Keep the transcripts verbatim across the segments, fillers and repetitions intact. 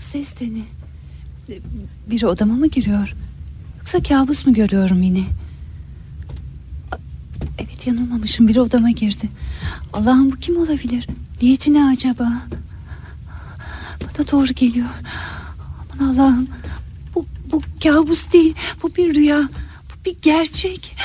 ses de ne? Biri odama mı giriyor? Yoksa kabus mu görüyorum yine? Evet, yanılmamışım, biri odama girdi. Allah'ım, bu kim olabilir? Niyeti ne acaba? Bana doğru geliyor. Aman Allah'ım, bu, bu kabus değil, bu bir rüya, bu bir gerçek.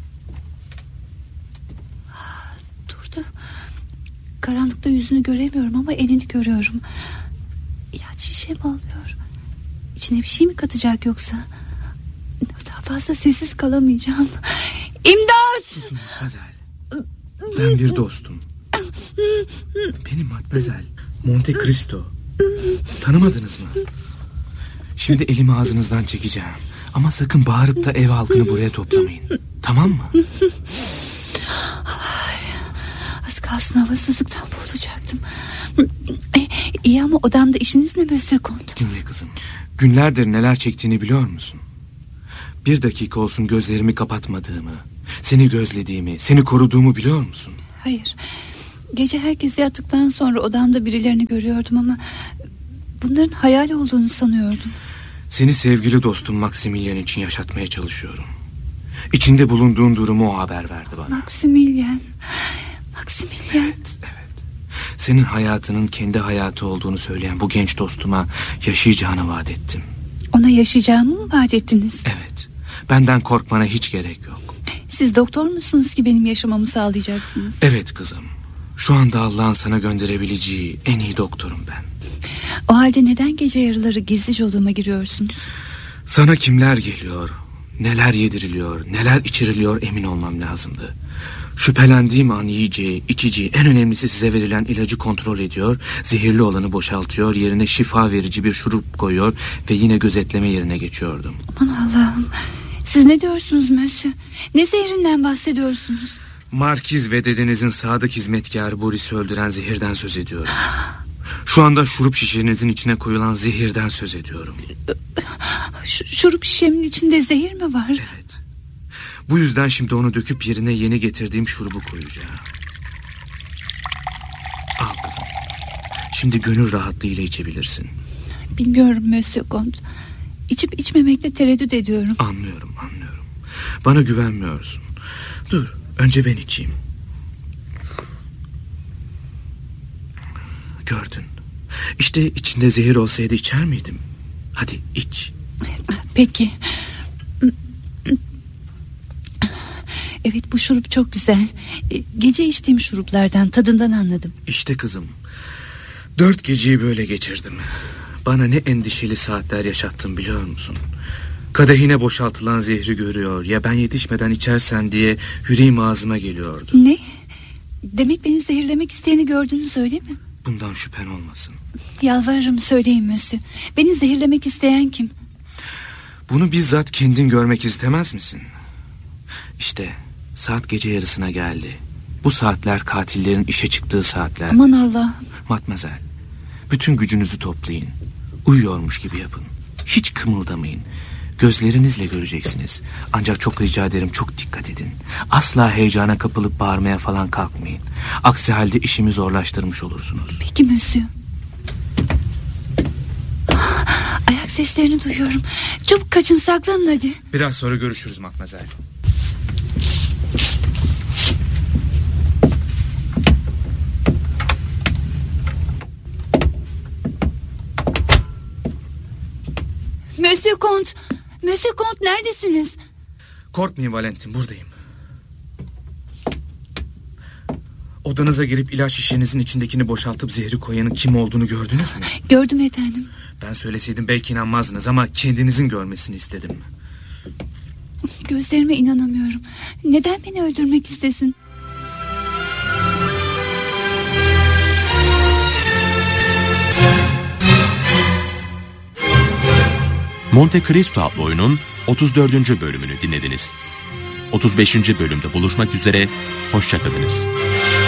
Durdu. Karanlıkta yüzünü göremiyorum ama elini görüyorum. İlaç şişe mi alıyor? İçine bir şey mi katacak yoksa? Daha fazla sessiz kalamayacağım. İmdat! Susun Matmazel. Ben bir dostum. Benim Matmazel. Monte Cristo. Tanımadınız mı? Şimdi elimi ağzınızdan çekeceğim. Ama sakın bağırıp da ev halkını buraya toplamayın. Tamam mı? Az kalsın havasızlıktan boğulacaktım. İyi ama odamda işiniz ne Monsieur Comte? Dinle kızım. Günlerdir neler çektiğini biliyor musun? Bir dakika olsun gözlerimi kapatmadığımı, seni gözlediğimi, seni koruduğumu biliyor musun? Hayır. Gece herkes yattıktan sonra odamda birilerini görüyordum ama bunların hayal olduğunu sanıyordum. Seni sevgili dostum Maximilian için yaşatmaya çalışıyorum. İçinde bulunduğun durumu o haber verdi bana. Maximilian. Maximilian. Evet, evet. Senin hayatının kendi hayatı olduğunu söyleyen bu genç dostuma yaşayacağını vaat ettim. Ona yaşayacağımı mı vaat ettiniz? Evet. Benden korkmana hiç gerek yok. Siz doktor musunuz ki benim yaşamamı sağlayacaksınız? Evet kızım. Şu anda Allah'ın sana gönderebileceği en iyi doktorum ben. O halde neden gece yarıları gizlice odama giriyorsunuz? Sana kimler geliyor, neler yediriliyor, neler içiriliyor emin olmam lazımdı. Şüphelendiğim an yiyeceği, içeceği, en önemlisi size verilen ilacı kontrol ediyor, zehirli olanı boşaltıyor, yerine şifa verici bir şurup koyuyor ve yine gözetleme yerine geçiyordum. Aman Allah'ım, siz ne diyorsunuz Monsieur? Ne zehrinden bahsediyorsunuz? Markiz ve dedenizin sadık hizmetkarı Boris'i öldüren zehirden söz ediyorum. Şu anda şurup şişenizin içine koyulan zehirden söz ediyorum. Ş- şurup şişemin içinde zehir mi var? Evet. Bu yüzden şimdi onu döküp yerine yeni getirdiğim şurubu koyacağım. Al kızım. Şimdi gönül rahatlığıyla içebilirsin. Bilmiyorum Monsieur Comte. İçip içmemekte tereddüt ediyorum. Anlıyorum, anlıyorum. Bana güvenmiyorsun. Dur, önce ben içeyim. Gördün. İşte içinde zehir olsaydı içer miydim? Hadi iç. Peki. Evet, bu şurup çok güzel. Gece içtiğim şuruplardan, tadından anladım. İşte kızım. Dört geceyi böyle geçirdim. Bana ne endişeli saatler yaşattın biliyor musun? Kadehine boşaltılan zehri görüyor, ya ben yetişmeden içersen diye yüreğim ağzıma geliyordu. Ne? Demek beni zehirlemek isteyeni gördünüz, öyle mi? Bundan şüphen olmasın. Yalvarırım, söyleyin Monsieur. Beni zehirlemek isteyen kim? Bunu bizzat kendin görmek istemez misin? İşte saat gece yarısına geldi. Bu saatler katillerin işe çıktığı saatler. Aman Allah'ım. Matmazel, bütün gücünüzü toplayın. Uyuyormuş gibi yapın. Hiç kımıldamayın. Gözlerinizle göreceksiniz. Ancak çok rica ederim, çok dikkat edin. Asla heyecana kapılıp bağırmaya falan kalkmayın. Aksi halde işimi zorlaştırmış olursunuz. Peki Monsieur. Ayak seslerini duyuyorum. Çabuk kaçın, saklanın hadi. Biraz sonra görüşürüz Matmazel. Monsieur Comte, Monsieur Comte, neredesiniz? Korkmayın Valentin, buradayım. Odanıza girip ilaç şişenizin içindekini boşaltıp zehri koyanın kim olduğunu gördünüz mü? Gördüm efendim. Ben söyleseydim belki inanmazdınız ama kendinizin görmesini istedim. Gözlerime inanamıyorum. Neden beni öldürmek istesin? Monte Cristo adlı oyunun otuz dördüncü bölümünü dinlediniz. otuz beşinci bölümde buluşmak üzere, hoşça kalınız.